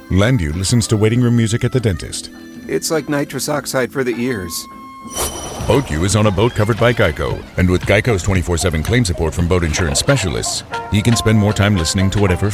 Landu listens to waiting room music at the dentist. It's like nitrous oxide for the ears. Boatyu is on a boat covered by Geico, and with Geico's 24/7 claim support from boat insurance specialists, he can spend more time listening to whatever